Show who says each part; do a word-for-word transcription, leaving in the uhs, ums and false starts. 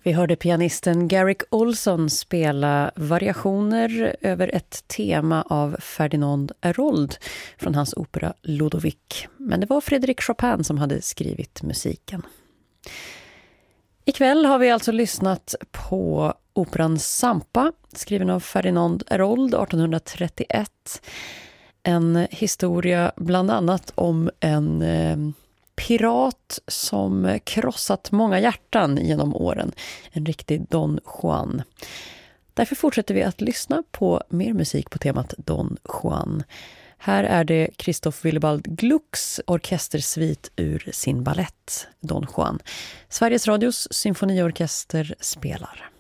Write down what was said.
Speaker 1: Vi hörde pianisten Garrick Olson spela variationer över ett tema av Ferdinand Hérold från hans opera Ludovic. Men det var Frédéric Chopin som hade skrivit musiken. Ikväll har vi alltså lyssnat på operan Zampa, skriven av Ferdinand Hérold artonhundratrettioett. En historia bland annat om en eh, pirat som krossat många hjärtan genom åren. En riktig Don Juan. Därför fortsätter vi att lyssna på mer musik på temat Don Juan. Här är det Christoph Willibald Glucks orkestersvit ur sin ballett Don Juan. Sveriges Radios symfoniorkester spelar.